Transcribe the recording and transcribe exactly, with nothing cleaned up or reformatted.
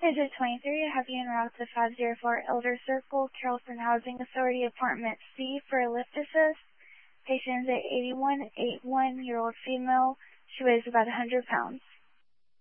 Visit twenty-three, have you en route to five oh four Elder Circle, Carrollton Housing Authority, Apartment C for a lift assist. Patient is an eighty-one, eighty-one-year-old female. She weighs about one hundred pounds.